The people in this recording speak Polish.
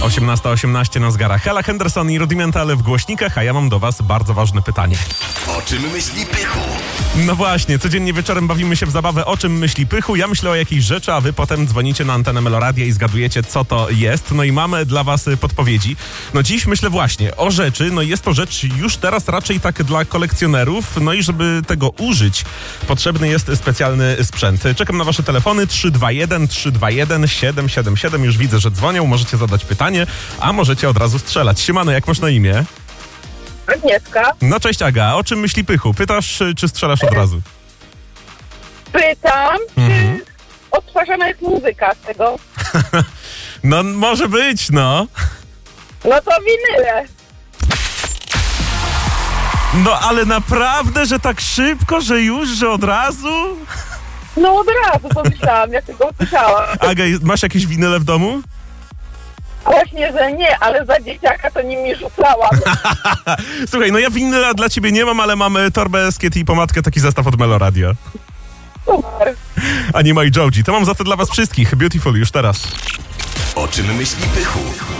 18:18 na zegarach. Ella Henderson i Rudimental w głośnikach, a ja mam do was bardzo ważne pytanie. O czym myśli Pychu? No właśnie, codziennie wieczorem bawimy się w zabawę O czym myśli Pychu. Ja myślę o jakiejś rzeczy, a wy potem dzwonicie na antenę Meloradia i zgadujecie, co to jest. No i mamy dla was podpowiedzi. No dziś myślę właśnie o rzeczy, no jest to rzecz już teraz raczej tak dla kolekcjonerów, no i żeby tego użyć, potrzebny jest specjalny sprzęt. Czekam na wasze telefony 321 777. Już widzę, że dzwonią, możecie zadać pytanie, a możecie od razu strzelać. Siemano, jak masz na imię? Agnieszka. No cześć Aga, o czym myśli Pychu? Pytasz, czy strzelasz od razu? Pytam, czy odtwarzana jest muzyka z tego? No może być, no. No to winyle. No ale naprawdę, że tak szybko, że od razu? No od razu pomyślałam, jak tego usłyszałam. Aga, masz jakieś winyle w domu? Właśnie, że nie, ale za dzieciaka to nimi rzucałam. Słuchaj, no ja winyla dla ciebie nie mam, ale mam torbę, skiet i pomadkę, taki zestaw od Meloradia. Super. Anima i Joji. To mam za to dla was wszystkich. Beautiful już teraz. O czym myśli Pychu?